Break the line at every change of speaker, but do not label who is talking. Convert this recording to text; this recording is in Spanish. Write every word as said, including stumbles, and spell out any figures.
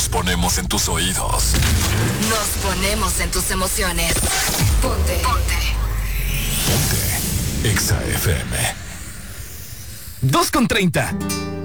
Nos ponemos en tus oídos.
Nos ponemos en tus emociones. Ponte. Ponte.
Ponte. Exa F M.
dos con treinta.